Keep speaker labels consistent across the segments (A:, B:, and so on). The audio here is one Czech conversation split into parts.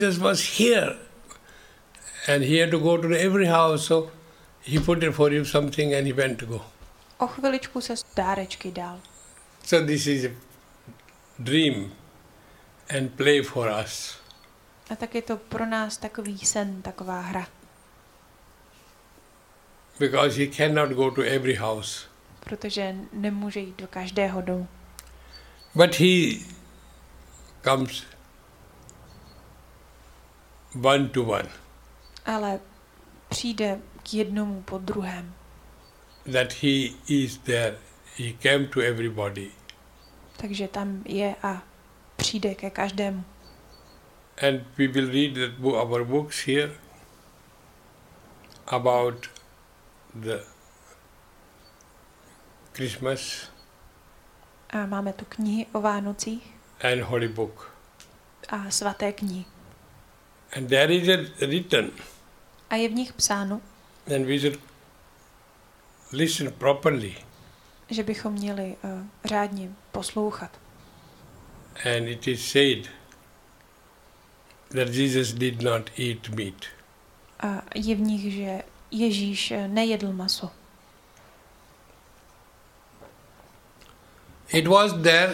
A: Jesus was here, and he had to go to every house, so he put it for him something and he went to go.
B: O chviličku se dárečky dal.
A: So this is a dream and play for us.
B: A tak je to pro nás takový sen, taková hra.
A: Because he cannot go to every house.
B: Protože nemůže jít do každého domu.
A: But he comes one to one.
B: Ale přijde k jednomu po druhém.
A: That he is there. He came to everybody.
B: Takže tam je a přijde ke každému.
A: And we will read our books here about the Christmas
B: A máme tu knihy o Vánocích
A: and Holy Book.
B: a svaté knihy.
A: And there is a written,
B: A je v nich psáno,
A: and we should listen properly.
B: že bychom měli řádně poslouchat.
A: And it is said that Jesus did not eat meat.
B: A je v nich, že Ježíš nejedl maso.
A: It was there,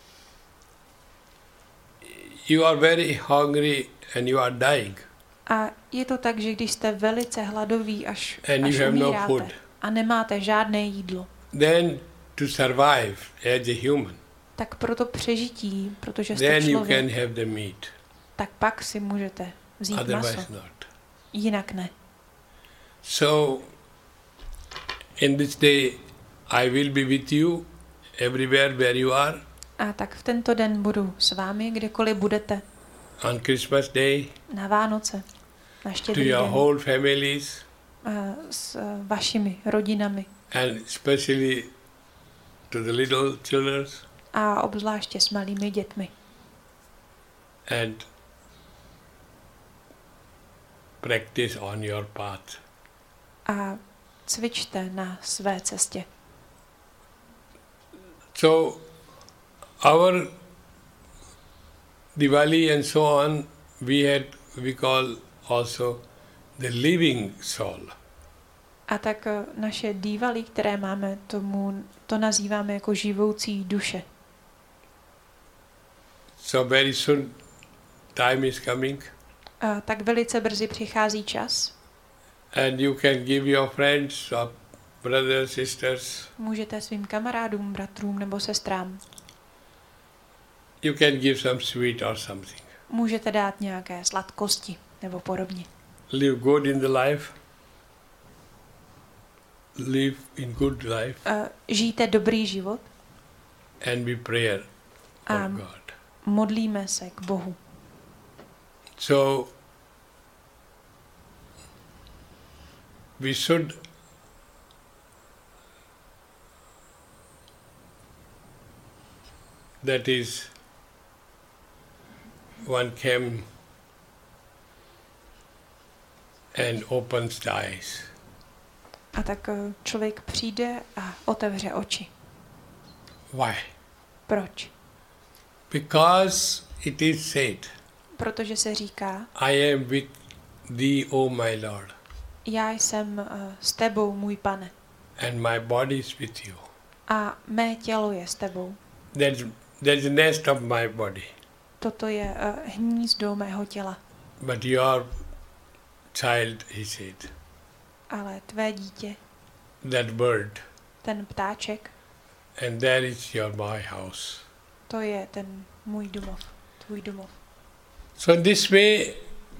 A: you are very hungry and you are dying.
B: A je to tak, že když jste velice hladoví, až
A: you have no
B: umíráte
A: food.
B: a nemáte žádné jídlo,
A: Then to survive as a human,
B: tak pro to přežití, protože jste
A: then you
B: člověk,
A: can have the meat.
B: tak pak si můžete vzít
A: Otherwise
B: maso.
A: not.
B: Jinak ne.
A: So, in this day, I will be with you everywhere where you are
B: A tak v tento den budu s vámi, kdekoliv budete,
A: on Christmas Day,
B: na Vánoce, na
A: to
B: Štědrý
A: your
B: den,
A: whole families,
B: s vašimi rodinami
A: and especially to the little children,
B: a obzvláště s malými dětmi.
A: and practice on your path.
B: A cvičte na své cestě.
A: So, our Diwali and so on, we call also the living soul.
B: A tak naše Dívaly, které máme, to nazýváme jako živoucí duše.
A: So very soon time is coming,
B: A tak velice brzy přichází čas.
A: and you can give your friends or brothers, sisters,
B: Můžete svým kamarádům, bratrům nebo sestrám,
A: you can give some sweet or something.
B: můžete dát nějaké sladkosti nebo podobně.
A: Live good in the life. Live in good life
B: Žijte dobrý život
A: and be prayer for
B: a
A: God.
B: modlíme se k Bohu.
A: So we should that is one came and opens the eyes.
B: A tak člověk přijde a otevře oči.
A: Why?
B: Proč?
A: Because it is said,
B: Protože se říká,
A: I am with thee, O my Lord,
B: já jsem s tebou, můj pane,
A: and my body is with you.
B: a mé tělo je s tebou.
A: That's the nest of my body.
B: Toto je hnízdo mého těla,
A: But your child, he said,
B: ale tvé dítě,
A: that bird,
B: ten ptáček,
A: and there is my house.
B: to je ten můj domov, tvůj domov.
A: So in this way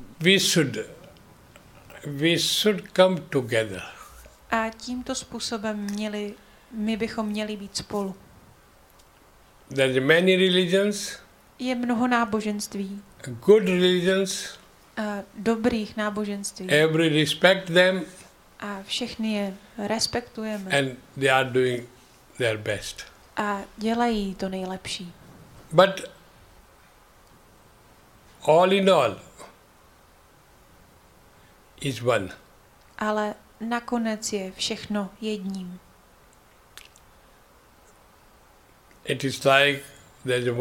A: we should come together.
B: A tímto způsobem my bychom měli být spolu.
A: There are many religions,
B: Je mnoho náboženství,
A: good religions,
B: dobrých náboženství
A: every respect them,
B: a všechny je respektujeme
A: and they are doing their best.
B: a dělají to nejlepší.
A: But all in all is one.
B: Ale nakonec je všechno jedním.
A: It is like there's